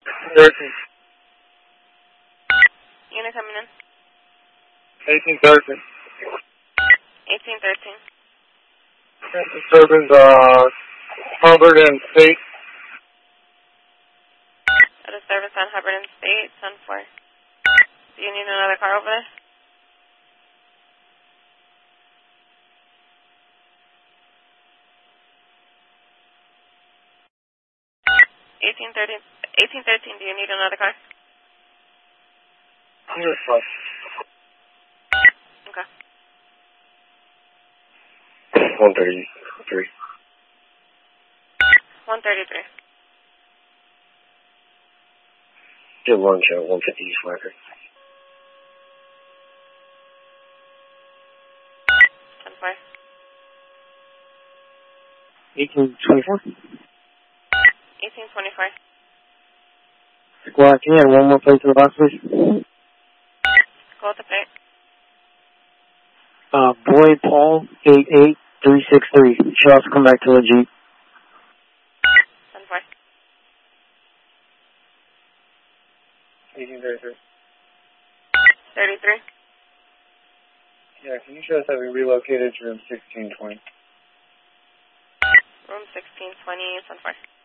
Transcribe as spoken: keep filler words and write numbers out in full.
thirteen. Unit coming in. eighteen thirteen. eighteen thirteen. Disturbance, uh, Hubbard and State. A disturbance on Hubbard and State, ten four. Do you need another car over there? eighteen thirteen. eighteen thirteen, do you need another car? Yes, sir. Okay. one thirty-three. one thirty-three. Get lunch at one fifty East Flacker. ten four. eighteen twenty-four. eighteen twenty-four. Squad, can you add one more plate to the box, please? Go with the plate. Uh, Boy Paul, eight eight three six three. Should also come back to the Jeep. ten four. eighteen thirty-three. thirty-three. Yeah, can you show us that we relocated to room sixteen twenty? Room sixteen twenty, ten four.